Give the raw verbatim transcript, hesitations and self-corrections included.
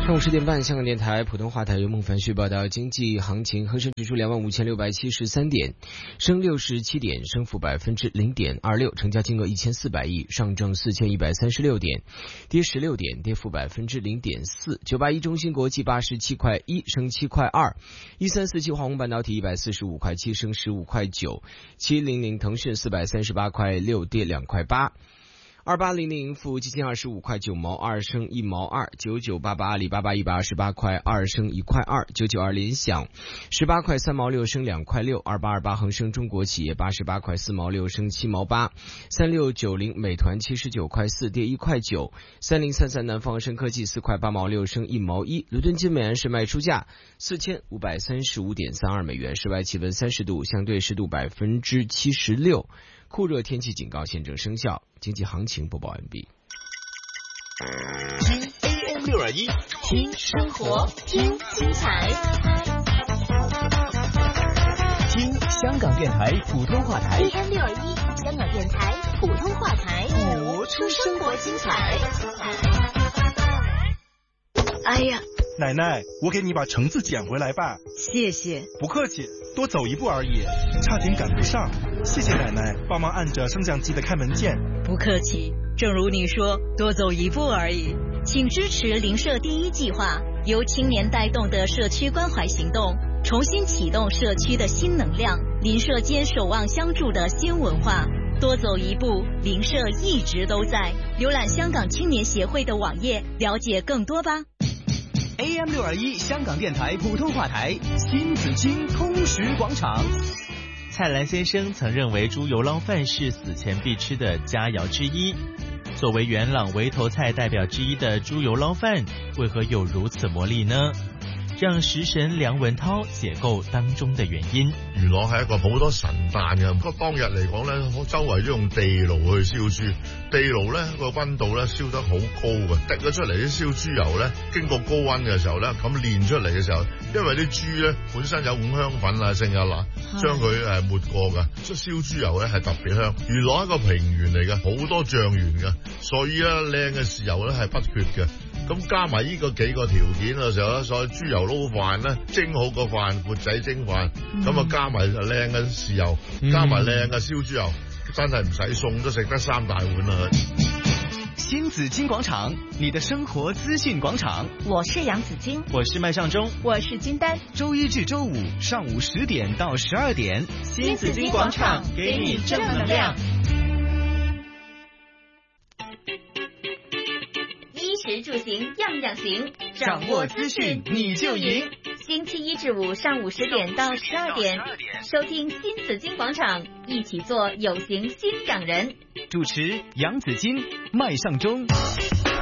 上午十点半，香港电台普通话台由孟凡旭报道经济行情。恒生指数两万五千六百七十三点，升六十七点，升幅百分之零点二六，成交金额一千四百亿。上证四千一百三十六点，跌十六点，跌幅百分之零点四。九八一中芯国际八十七块一，升七块二。一三四七华虹半导体一百四十五块七，升十五块九。七零零腾讯四百三十八块六，跌两块八。二八零零富基金二十五块九毛二，升一毛二。九九八八阿里巴巴一百二十八块二，升一块二。九九二联想十八块三毛六，升两块六。二八二八恒生中国企业八十八块四毛六，升七毛八。三六九零美团七十九块四，跌一块九。三零三三南方生科技四块八毛六，升一毛一。伦敦金美元是卖出价四千五百三十五点三二美元。室外气温三十度，相对湿度百分之七十六。酷热天气警告现正生效。经济行情播报完毕。 听 A M 六二一，听生活，听精彩， 听香港电台普通话台 A M 六二一，香港电台普通话台， 活出生活精彩。 哎呀， 奶奶，我给你把橙子捡回来吧。 谢谢。 不客气，多走一步而已，差点赶不上。谢谢奶奶帮忙按着升降机的开门键。 不客气，正如你说，多走一步而已。请支持邻舍第一计划，由青年带动的社区关怀行动，重新启动社区的新能量，邻舍间守望相助的新文化。多走一步，邻舍一直都在。浏览香港青年协会的网页，了解更多吧。 A M 六二一香港电台普通话台新紫荆通识广场。 蔡澜先生曾认为猪油捞饭是死前必吃的佳肴之一。作为元朗围头菜代表之一的猪油捞饭，为何有如此魔力呢？让食神梁文韬解構當中的原因。 元朗係一個好多神誕嘅，不過當日嚟講咧，周圍都用地爐去燒豬，地爐咧個溫度咧燒得好高嘅，滴咗出嚟啲燒豬油咧，經過高溫嘅時候咧，咁煉出嚟嘅時候，因為啲豬咧本身有五香粉啊，剩啊嗱，將佢誒抹過㗎，所以燒豬油咧係特別香。元朗一個平原嚟嘅，好多醬園嘅，所以咧靚嘅豉油咧係不缺嘅。咁加埋呢個幾個條件嘅時候咧，所以豬油撈飯咧蒸好個飯，缽仔蒸飯，咁啊加埋靚嘅豉油，加埋靚嘅燒豬油，真係唔使餸都食得三大碗啦。 新紫荊廣場，你的生活資訊廣場。 我是楊子矜， 我是麥尚中， 我是金丹。 周一至周五上午十點到十二點， 新紫荊廣場給你正能量。衣食住行樣樣行， 掌握資訊你就贏。 星期一至五上午十點到十二點，收聽新紫荊廣場，一起做有型新港人。 主持楊子矜、麥尚中。